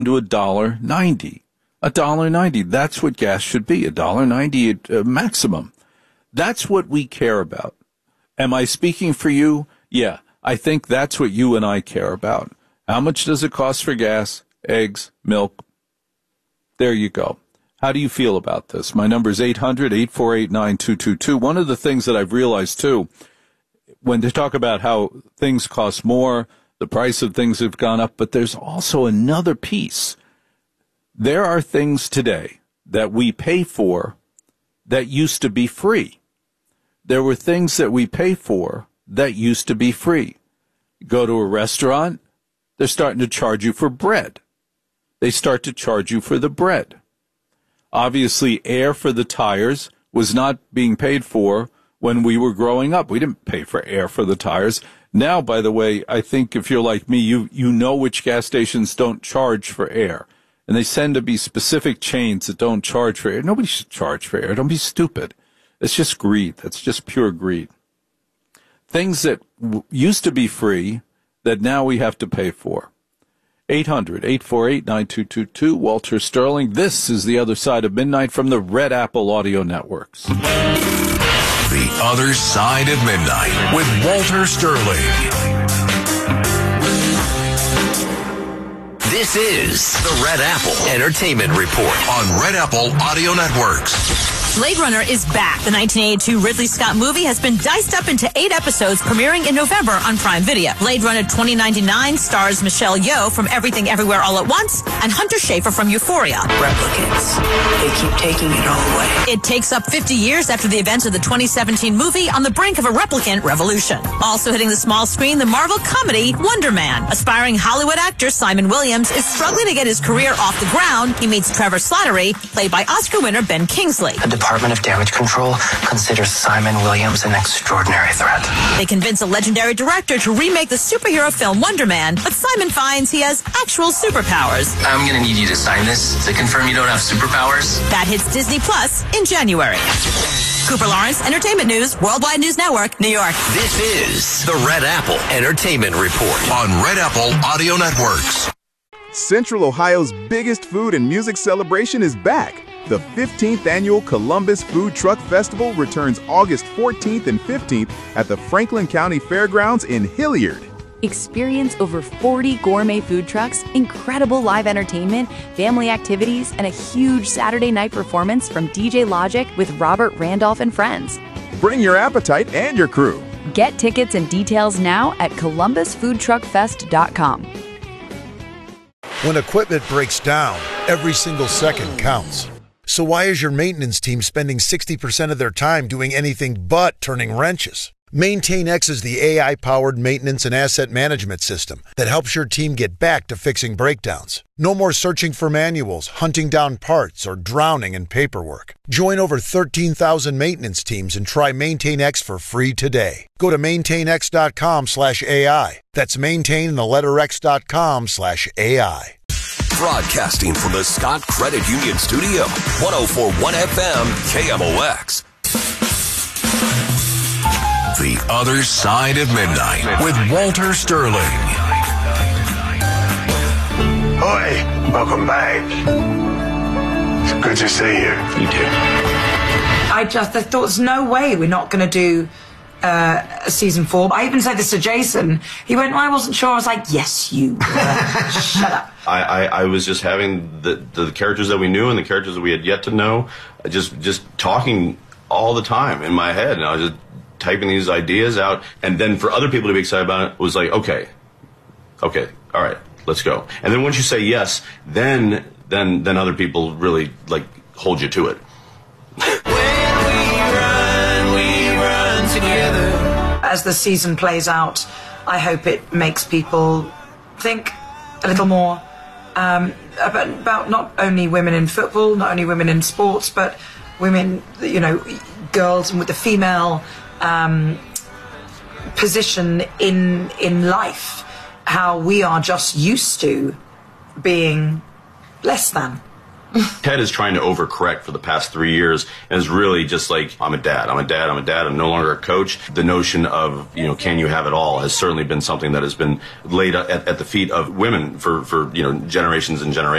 to $1.90. $1.90. That's what gas should be. $1.90 at maximum. That's what we care about. Am I speaking for you? Yeah, I think that's what you and I care about. How much does it cost for gas, eggs, milk? There you go. How do you feel about this? My number is 800-848-9222. One of the things that I've realized, too, when they talk about how things cost more, the price of things have gone up, but there's also another piece. There are things today that we pay for that used to be free. There were things that we pay for that used to be free. Go to a restaurant, they're starting to charge you for bread. They start to charge you for the bread. Obviously, air for the tires was not being paid for when we were growing up. We didn't pay for air for the tires. Now, by the way, I think if you're like me, you know which gas stations don't charge for air. And they tend to be specific chains that don't charge for air. Nobody should charge for air. Don't be stupid. It's just greed. That's just pure greed. Things that used to be free that now we have to pay for. 800-848-9222. Walter Sterling. This is The Other Side of Midnight from the Red Apple Audio Networks. The Other Side of Midnight with Walter Sterling. This is the Red Apple Entertainment Report on Red Apple Audio Networks. Blade Runner is back. The 1982 Ridley Scott movie has been diced up into 8 episodes, premiering in November on Prime Video. Blade Runner 2099 stars Michelle Yeoh from Everything Everywhere All at Once and Hunter Schafer from Euphoria. Replicants. They keep taking it all away. It takes up 50 years after the events of the 2017 movie on the brink of a replicant revolution. Also hitting the small screen, the Marvel comedy Wonder Man. Aspiring Hollywood actor Simon Williams is struggling to get his career off the ground. He meets Trevor Slattery, played by Oscar winner Ben Kingsley. The Department of Damage Control considers Simon Williams an extraordinary threat. They convince a legendary director to remake the superhero film Wonder Man, but Simon finds he has actual superpowers. I'm going to need you to sign this to confirm you don't have superpowers. That hits Disney Plus in January. Cooper Lawrence, Entertainment News, Worldwide News Network, New York. This is the Red Apple Entertainment Report on Red Apple Audio Networks. Central Ohio's biggest food and music celebration is back. The 15th annual Columbus Food Truck Festival returns August 14th and 15th at the Franklin County Fairgrounds in Hilliard. Experience over 40 gourmet food trucks, incredible live entertainment, family activities, and a huge Saturday night performance from DJ Logic with Robert Randolph and friends. Bring your appetite and your crew. Get tickets and details now at columbusfoodtruckfest.com. When equipment breaks down, every single second counts. So why is your maintenance team spending 60% of their time doing anything but turning wrenches? MaintainX is the AI-powered maintenance and asset management system that helps your team get back to fixing breakdowns. No more searching for manuals, hunting down parts, or drowning in paperwork. Join over 13,000 maintenance teams and try MaintainX for free today. Go to maintainx.com/AI. That's maintain and the letter x.com/AI. Broadcasting from the Scott Credit Union Studio, 104.1 FM KMOX. The Other Side of Midnight with Walter Sterling. Oi, welcome back. It's good to see you. You too. I thought there's no way we're not going to do season 4. I even said this to Jason. He went, I wasn't sure. I was like, yes, you were. Shut up. I was just having the characters that we knew and the characters that we had yet to know, just talking all the time in my head, and I was just typing these ideas out, and then for other people to be excited about it was like, okay, all right, let's go. And then once you say yes, then other people really like hold you to it. When we run together. As the season plays out, I hope it makes people think a little more about not only women in football, not only women in sports, but women, girls, and with the female position in life, how we are just used to being less than, Ted is trying to overcorrect for the past 3 years and is really just like, I'm a dad, I'm no longer a coach. The notion of, can you have it all has certainly been something that has been laid at the feet of women for generations and generations.